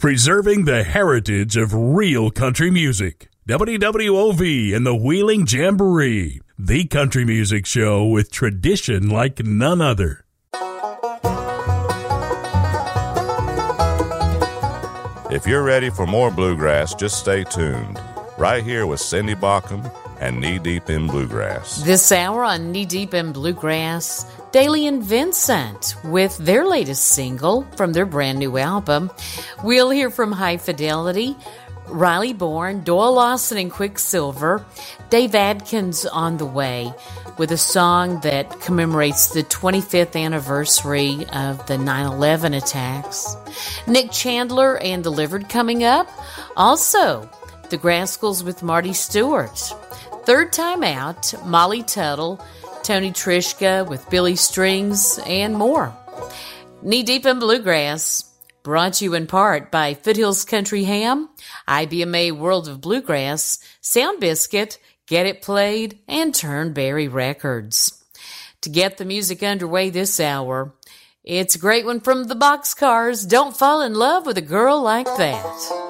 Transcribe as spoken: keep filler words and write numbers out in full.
preserving the heritage of real country music. W W O V and the Wheeling Jamboree, the country music show with tradition like none other. If you're ready for more bluegrass, just stay tuned. Right here with Cindy Baucom and Knee Deep in Bluegrass. This hour on Knee Deep in Bluegrass, Daly and Vincent with their latest single from their brand new album. We'll hear from High Fidelity, Riley Bourne, Doyle Lawson and Quicksilver, Dave Adkins on the way with a song that commemorates the twenty-fifth anniversary of the nine eleven attacks. Nick Chandler and Delivered coming up. Also, the Grascals with Marty Stewart. Third time out, Molly Tuttle, Tony Trischka with Billy Strings, and more. Knee Deep in Bluegrass, brought to you in part by Foothills Country Ham, I B M A World of Bluegrass, Sound Biscuit, Get It Played, and Turnberry Records. To get the music underway this hour, it's a great one from the Boxcars, Don't Fall in Love with a Girl Like That.